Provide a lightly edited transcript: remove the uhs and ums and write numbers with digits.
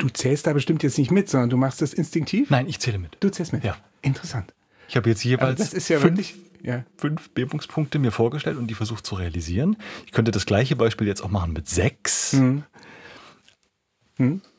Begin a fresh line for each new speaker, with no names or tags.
du zählst da bestimmt jetzt nicht mit, sondern du machst das instinktiv?
Nein, ich zähle mit.
Du zählst mit?
Ja.
Interessant.
Ich habe jetzt jeweils
das ist ja wirklich,
5 Übungspunkte mir vorgestellt und die versucht zu realisieren. Ich könnte das gleiche Beispiel jetzt auch machen mit 6.